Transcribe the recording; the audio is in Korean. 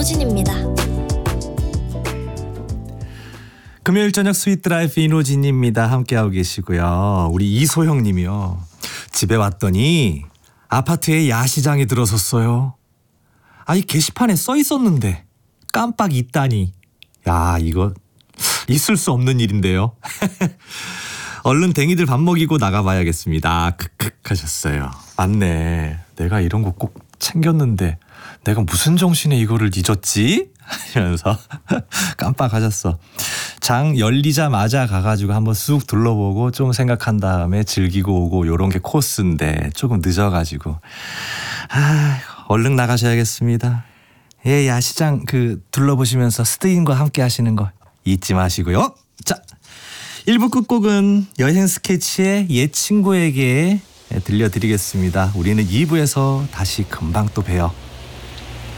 이노진입니다. 금요일 저녁 스윗드라이브 이노진입니다. 함께하고 계시고요. 우리 이소영 님이요. 집에 왔더니 아파트에 야시장이 들어섰어요. 아니 게시판에 써 있었는데 깜빡 있다니. 야, 이거 있을 수 없는 일인데요. 얼른 댕이들 밥 먹이고 나가봐야겠습니다. 크크 하셨어요. 맞네. 내가 이런 거 꼭 챙겼는데 내가 무슨 정신에 이거를 잊었지? 하면서 깜빡하셨어. 장 열리자마자 가가지고 한번 쑥 둘러보고 좀 생각한 다음에 즐기고 오고 요런 게 코스인데 조금 늦어가지고 얼른 나가셔야겠습니다. 예, 야시장 둘러보시면서 스테인과 함께 하시는 거 잊지 마시고요. 자, 1부 끝곡은 여행 스케치의 옛 친구에게 들려드리겠습니다. 우리는 2부에서 다시 금방 또 봬요.